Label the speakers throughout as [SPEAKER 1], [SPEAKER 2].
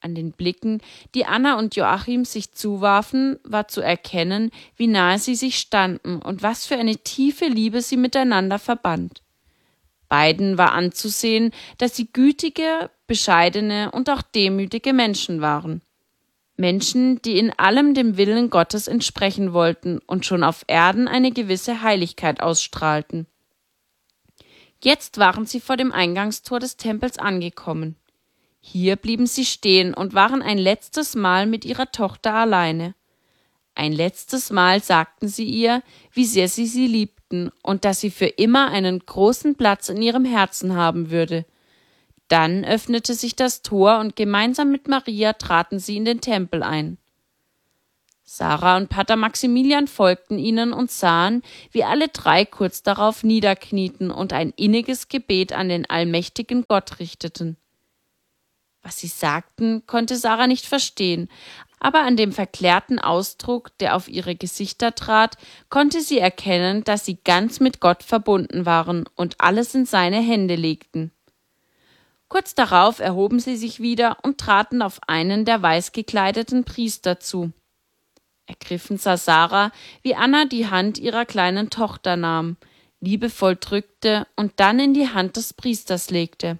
[SPEAKER 1] An den Blicken, die Anna und Joachim sich zuwarfen, war zu erkennen, wie nahe sie sich standen und was für eine tiefe Liebe sie miteinander verband. Beiden war anzusehen, dass sie gütige, bescheidene und auch demütige Menschen waren. Menschen, die in allem dem Willen Gottes entsprechen wollten und schon auf Erden eine gewisse Heiligkeit ausstrahlten. Jetzt waren sie vor dem Eingangstor des Tempels angekommen. Hier blieben sie stehen und waren ein letztes Mal mit ihrer Tochter alleine. Ein letztes Mal sagten sie ihr, wie sehr sie sie liebten und dass sie für immer einen großen Platz in ihrem Herzen haben würde. Dann öffnete sich das Tor und gemeinsam mit Maria traten sie in den Tempel ein. Sarah und Pater Maximilian folgten ihnen und sahen, wie alle drei kurz darauf niederknieten und ein inniges Gebet an den allmächtigen Gott richteten. Was sie sagten, konnte Sarah nicht verstehen, aber an dem verklärten Ausdruck, der auf ihre Gesichter trat, konnte sie erkennen, dass sie ganz mit Gott verbunden waren und alles in seine Hände legten. Kurz darauf erhoben sie sich wieder und traten auf einen der weiß gekleideten Priester zu. Ergriffen sah Sarah, wie Anna die Hand ihrer kleinen Tochter nahm, liebevoll drückte und dann in die Hand des Priesters legte.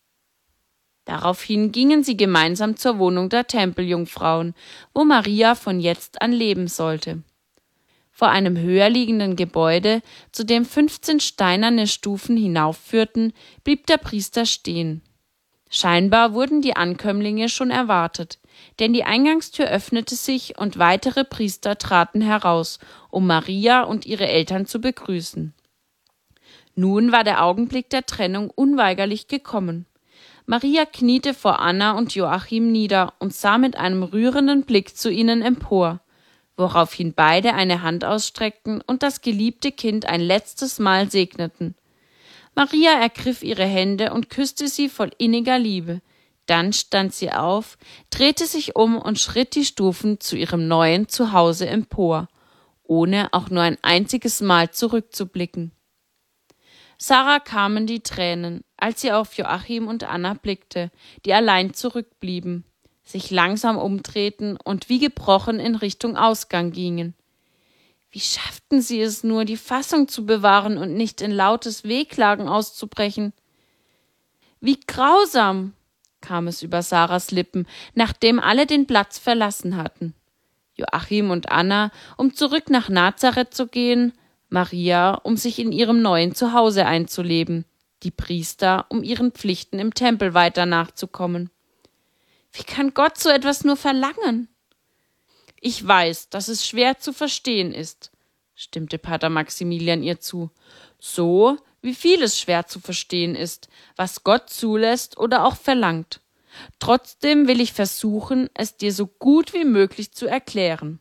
[SPEAKER 1] Daraufhin gingen sie gemeinsam zur Wohnung der Tempeljungfrauen, wo Maria von jetzt an leben sollte. Vor einem höher liegenden Gebäude, zu dem 15 steinerne Stufen hinaufführten, blieb der Priester stehen. Scheinbar wurden die Ankömmlinge schon erwartet, denn die Eingangstür öffnete sich und weitere Priester traten heraus, um Maria und ihre Eltern zu begrüßen. Nun war der Augenblick der Trennung unweigerlich gekommen. Maria kniete vor Anna und Joachim nieder und sah mit einem rührenden Blick zu ihnen empor, woraufhin beide eine Hand ausstreckten und das geliebte Kind ein letztes Mal segneten. Maria ergriff ihre Hände und küsste sie voll inniger Liebe. Dann stand sie auf, drehte sich um und schritt die Stufen zu ihrem neuen Zuhause empor, ohne auch nur ein einziges Mal zurückzublicken. Sarah kamen die Tränen, als sie auf Joachim und Anna blickte, die allein zurückblieben, sich langsam umdrehten und wie gebrochen in Richtung Ausgang gingen. Wie schafften sie es nur, die Fassung zu bewahren und nicht in lautes Wehklagen auszubrechen? Wie grausam, kam es über Sarahs Lippen, nachdem alle den Platz verlassen hatten. Joachim und Anna, um zurück nach Nazareth zu gehen, Maria, um sich in ihrem neuen Zuhause einzuleben, die Priester, um ihren Pflichten im Tempel weiter nachzukommen. Wie kann Gott so etwas nur verlangen? Ich weiß, dass es schwer zu verstehen ist, stimmte Pater Maximilian ihr zu, so wie vieles schwer zu verstehen ist, was Gott zulässt oder auch verlangt. Trotzdem will ich versuchen, es dir so gut wie möglich zu erklären.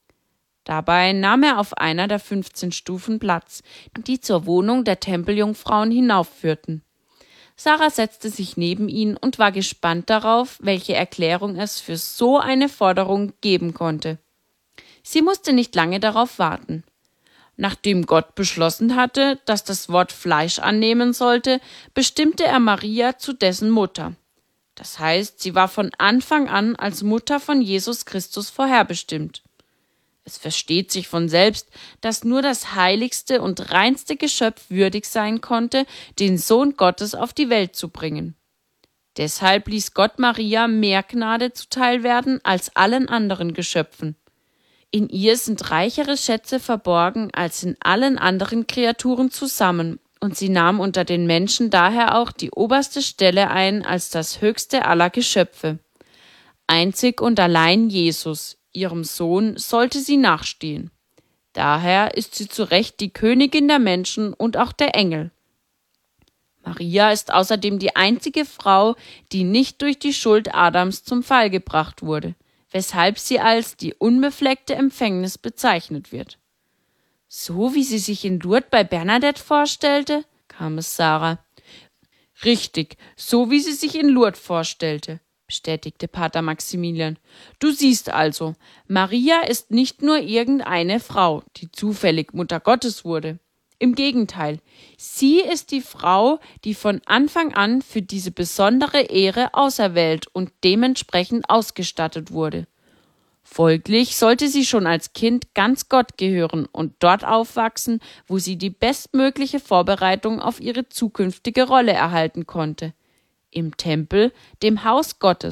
[SPEAKER 1] Dabei nahm er auf einer der 15 Stufen Platz, die zur Wohnung der Tempeljungfrauen hinaufführten. Sarah setzte sich neben ihn und war gespannt darauf, welche Erklärung es für so eine Forderung geben konnte. Sie musste nicht lange darauf warten. Nachdem Gott beschlossen hatte, dass das Wort Fleisch annehmen sollte, bestimmte er Maria zu dessen Mutter. Das heißt, sie war von Anfang an als Mutter von Jesus Christus vorherbestimmt. Es versteht sich von selbst, dass nur das heiligste und reinste Geschöpf würdig sein konnte, den Sohn Gottes auf die Welt zu bringen. Deshalb ließ Gott Maria mehr Gnade zuteil werden als allen anderen Geschöpfen. In ihr sind reichere Schätze verborgen als in allen anderen Kreaturen zusammen, und sie nahm unter den Menschen daher auch die oberste Stelle ein als das höchste aller Geschöpfe. Einzig und allein Jesus, ihrem Sohn, sollte sie nachstehen. Daher ist sie zu Recht die Königin der Menschen und auch der Engel. Maria ist außerdem die einzige Frau, die nicht durch die Schuld Adams zum Fall gebracht wurde, weshalb sie als die unbefleckte Empfängnis bezeichnet wird. So wie sie sich in Lourdes bei Bernadette vorstellte, kam es Sarah. Richtig, so wie sie sich in Lourdes vorstellte, bestätigte Pater Maximilian. Du siehst also, Maria ist nicht nur irgendeine Frau, die zufällig Mutter Gottes wurde. Im Gegenteil, sie ist die Frau, die von Anfang an für diese besondere Ehre auserwählt und dementsprechend ausgestattet wurde. Folglich sollte sie schon als Kind ganz Gott gehören und dort aufwachsen, wo sie die bestmögliche Vorbereitung auf ihre zukünftige Rolle erhalten konnte: im Tempel, dem Haus Gottes.